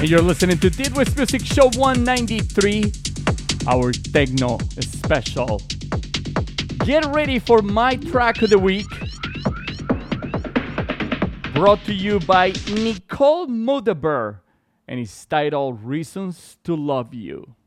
And you're listening to Didwest Music Show 193, our techno special. Get ready for my track of the week, brought to you by Nicole Mudaber, and it's titled Reasons to Love You.